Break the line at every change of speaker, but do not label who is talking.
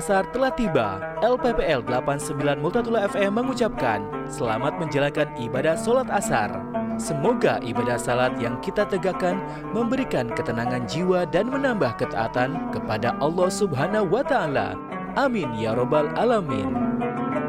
Asar telah tiba. LPPL 89 Multatula FM mengucapkan selamat menjalankan ibadah sholat asar. Semoga ibadah salat yang kita tegakkan memberikan ketenangan jiwa dan menambah ketaatan kepada Allah Subhanahu wa Ta'ala. Amin ya Rabbal Alamin.